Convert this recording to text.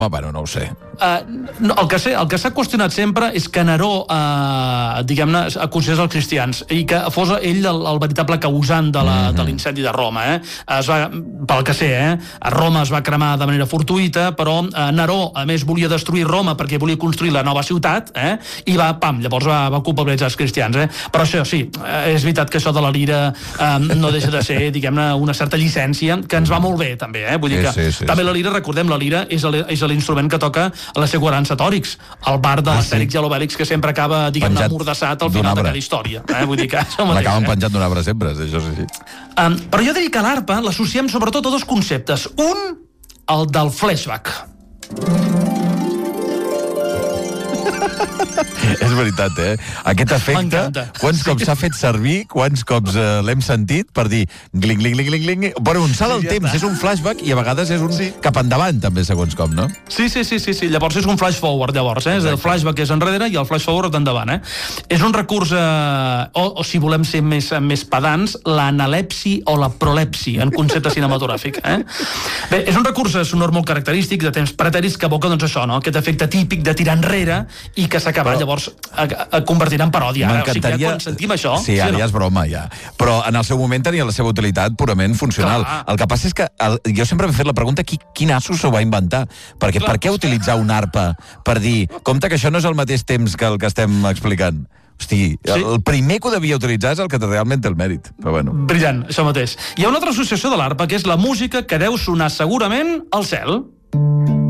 Bueno, no ho sé. El que s'ha qüestionat sempre és que Neró, diguem-ne, aconsellés els cristians i que fos ell el veritable causant de l'incendi de Roma. Pel que sé, a Roma es va cremar de manera fortuïta, però Neró, a més, volia destruir Roma perquè volia construir la nova ciutat, i llavors va culpabilitzar els cristians. Però això, sí, és veritat que això de la lira no deixa de ser, diguem-ne, una certa llicència que ens va molt bé, també. Vull dir que també la lira, recordem, la lira és l'instrument que toca a la Segurant Satòrix, el bar de l'Astèrix i l'Obèlix, que sempre acaba, diguem-ne, amordassat al final de cada història. Vull dir que això mateix. L'acaben penjant d'un arbre sempre, això sí. Però jo diria que l'arpa l'associem sobretot a dos conceptes. Un, el del flashback. És veritat, Aquest efecte, quants cops s'ha fet servir, quants cops l'hem sentit per dir gling, gling, gling, gling, gling. Però un salt al temps, és un flashback i a vegades és un cap endavant, també, segons com, no? Sí. Llavors és un flash forward, llavors. És el flashback és enrere i el flash forward endavant. És un recurs, o si volem ser més pedants, l'analepsi o la prolepsi en concepte cinematogràfic. Bé, és un recurs sonor molt característic de temps pretèrits que evoca, doncs, això, no? Aquest efecte típic de tirar enrere i que s'acaba llavors convertint en paròdia. M'encantaria... O sigui, quan sentim això... Sí, ara ja és broma, ja. Però en el seu moment tenia la seva utilitat purament funcional. El que passa és que jo sempre m'he fet la pregunta quin asso s'ho va inventar? Perquè per què utilitzar una arpa per dir, compte que això no és al mateix temps que el que estem explicant? Hosti, el primer que ho devia utilitzar és el que realment té el mèrit. Però bueno. Brillant, això mateix. Hi ha una altra associació de l'arpa, que és la música que deu sonar segurament al cel.